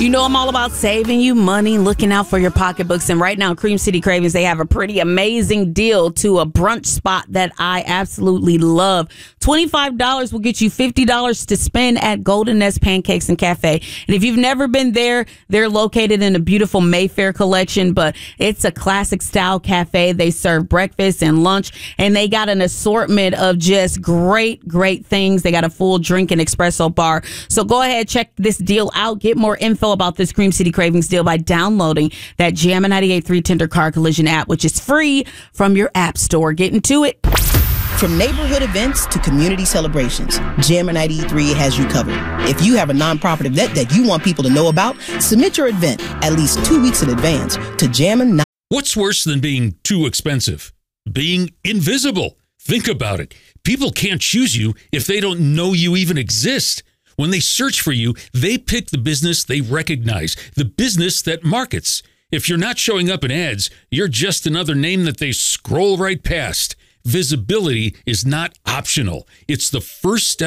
You know I'm all about saving you money, looking out for your pocketbooks. And right now, Cream City Cravings, they have a pretty amazing deal to a brunch spot that I absolutely love. $25 will get you $50 to spend at Golden Nest Pancakes and Cafe. And if you've never been there, they're located in a beautiful Mayfair collection, but it's a classic style cafe. They serve breakfast and lunch, and they got an assortment of just great things. They got a full drink and espresso bar. So go ahead, check this deal out. Get more info about this Cream City Cravings deal by downloading that Jammin' 98.3 Tender Car Collision app, which is free from your app store. Get into it. From neighborhood events to community celebrations, Jammin' 93 has you covered. If you have a nonprofit event that you want people to know about, submit your event at least 2 weeks in advance to Jammin'. What's worse than being too expensive? Being invisible. Think about it. People can't choose you if they don't know you even exist. When they search for you, they pick the business they recognize, the business that markets. If you're not showing up in ads, you're just another name that they scroll right past. Visibility is not optional. It's the first step